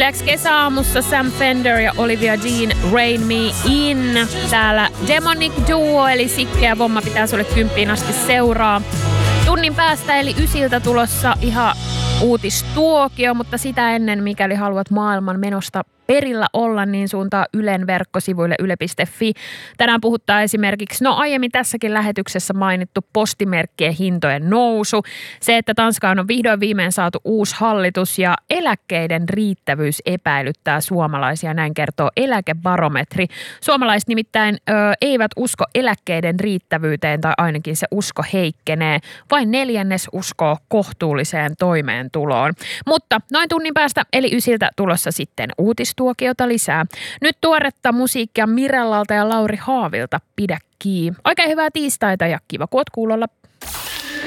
Lisäksi kesäaamussa Sam Fender ja Olivia Dean Rain Me In. Täällä Demonic Duo eli Sikkeä Vomma pitää sulle 10 asti seuraa. Tunnin päästä eli 9 tulossa ihan uutistuokio, mutta sitä ennen, mikäli haluat maailman menosta perillä olla, niin suuntaa Ylen verkkosivuille yle.fi. Tänään puhuttaa esimerkiksi, aiemmin tässäkin lähetyksessä mainittu postimerkkien hintojen nousu, se, että Tanskaan on vihdoin viimein saatu uusi hallitus ja eläkkeiden riittävyys epäilyttää suomalaisia, näin kertoo eläkebarometri. Suomalaiset nimittäin eivät usko eläkkeiden riittävyyteen tai ainakin se usko heikkenee. Vain 1/4 uskoo kohtuulliseen toimeentuloon. Mutta noin tunnin päästä eli 9 tulossa sitten uutistuokiota lisää. Nyt tuoretta musiikkia Mirellalta ja Lauri Haavilta, Pidä kiinni. Oikein hyvää tiistaita ja kiva kun oot kuulolla.